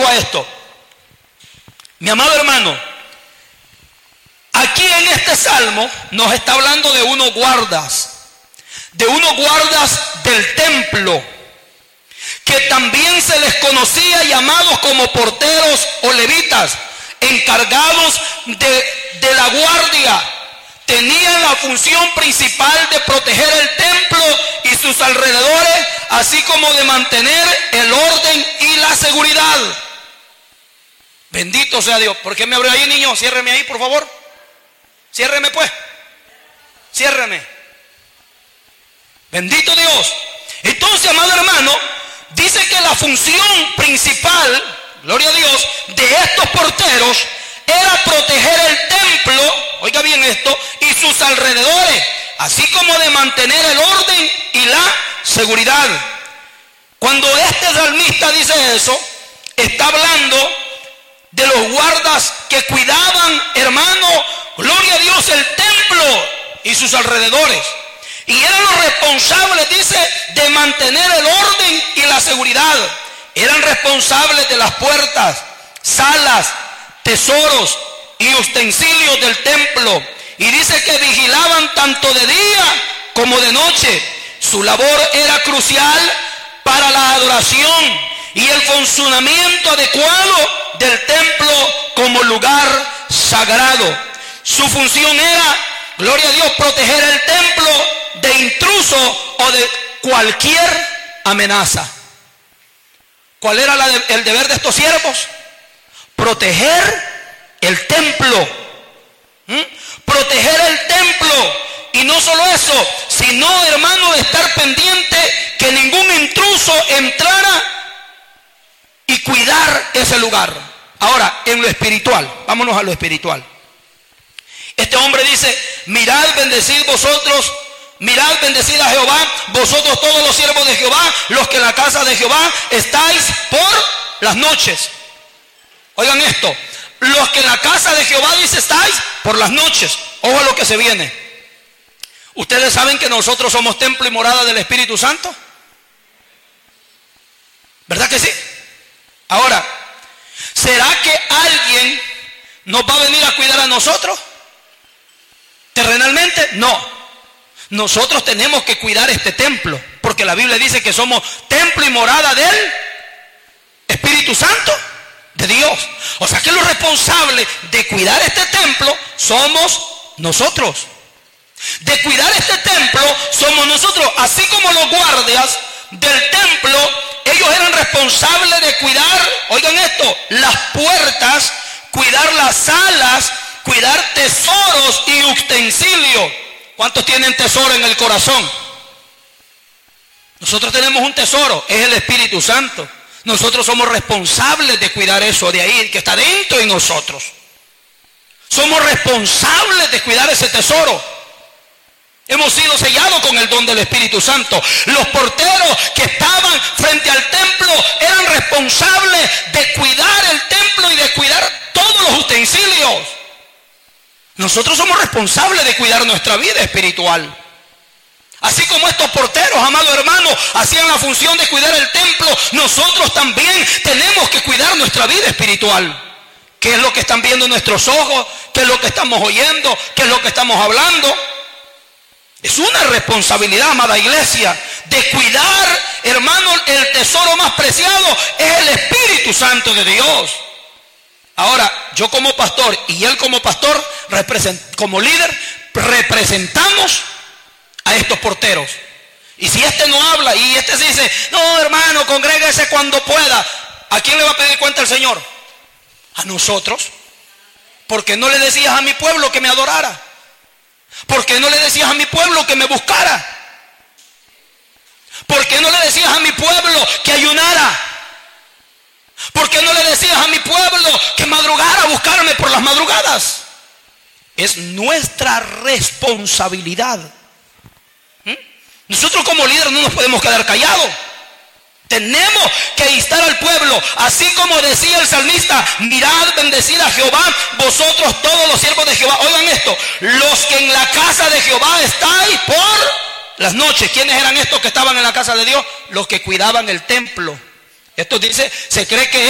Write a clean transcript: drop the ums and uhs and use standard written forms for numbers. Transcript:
a esto. Mi amado hermano, aquí en este salmo nos está hablando de unos guardas del templo, que también se les conocía llamados como porteros o levitas, encargados de la guardia. Tenían la función principal de proteger el templo y sus alrededores, así como de mantener el orden y la seguridad. Bendito sea Dios. ¿Por qué me abrió ahí, niño? Ciérreme ahí, por favor. Ciérreme pues. Ciérreme. Bendito Dios. Entonces, amado hermano, dice que la función principal, gloria a Dios, de estos porteros era proteger el templo, oiga bien esto, y sus alrededores, así como de mantener el orden y la seguridad. Cuando este salmista dice eso, está hablando de los guardas que cuidaban, hermano, gloria a Dios, el templo y sus alrededores. Y eran los responsables, dice, de mantener el orden y la seguridad. Eran responsables de las puertas, salas, tesoros y utensilios del templo. Y dice que vigilaban tanto de día como de noche. Su labor era crucial para la adoración y el funcionamiento adecuado del templo como lugar sagrado. Su función era, gloria a Dios, proteger el templo de intrusos o de cualquier amenaza. ¿Cuál era el deber de estos siervos? Proteger el templo. Proteger el templo. Y no solo eso, sino, hermano, de estar pendiente que ningún intruso entrara y cuidar ese lugar. Ahora, en lo espiritual, vámonos a lo espiritual. Este hombre dice: mirad, bendecid vosotros, mirad, bendecid a Jehová, vosotros todos los siervos de Jehová, los que en la casa de Jehová estáis por las noches. Oigan esto, los que en la casa de Jehová, dice, estáis por las noches. Ojo a lo que se viene. ¿Ustedes saben que nosotros somos templo y morada del Espíritu Santo? ¿Verdad que sí? Ahora, ¿será que alguien nos va a venir a cuidar a nosotros? ¿Terrenalmente? No. Nosotros tenemos que cuidar este templo, porque la Biblia dice que somos templo y morada del Espíritu Santo de Dios. O sea que los responsables de cuidar este templo somos nosotros. De cuidar este templo somos nosotros. Así como los guardias del templo, ellos eran responsables de cuidar, oigan esto, las puertas, cuidar las salas, cuidar tesoros y utensilios. ¿Cuántos tienen tesoro en el corazón? Nosotros tenemos un tesoro, es el Espíritu Santo. Nosotros somos responsables de cuidar eso de ahí, que está dentro de nosotros. Somos responsables de cuidar ese tesoro. Hemos sido sellados con el don del Espíritu Santo. Los porteros que estaban frente al templo eran responsables de cuidar el templo y de cuidar todos los utensilios. Nosotros somos responsables de cuidar nuestra vida espiritual. Así como estos porteros, amado hermano, hacían la función de cuidar el templo, nosotros también tenemos que cuidar nuestra vida espiritual. ¿Qué es lo que están viendo nuestros ojos? ¿Qué es lo que estamos oyendo? ¿Qué es lo que estamos hablando? Es una responsabilidad, amada iglesia, de cuidar, hermano, el tesoro más preciado es el Espíritu Santo de Dios. Ahora, yo como pastor y él como pastor, como líder, representamos a estos porteros. Y si este no habla y este se dice: no, hermano, congréguese cuando pueda, ¿a quién le va a pedir cuenta el Señor? A nosotros. ¿Por qué no le decías a mi pueblo que me adorara? ¿Por qué no le decías a mi pueblo que me buscara? ¿Por qué no le decías a mi pueblo que ayunara? ¿Por qué no le decías a mi pueblo que madrugara a buscarme por las madrugadas? Es nuestra responsabilidad. Nosotros como líderes no nos podemos quedar callados. Tenemos que instar al pueblo, así como decía el salmista: mirad, bendecid a Jehová, vosotros todos los siervos de Jehová. Oigan esto: los que en la casa de Jehová estáis por las noches. ¿Quiénes eran estos que estaban en la casa de Dios? Los que cuidaban el templo. Esto dice, se cree que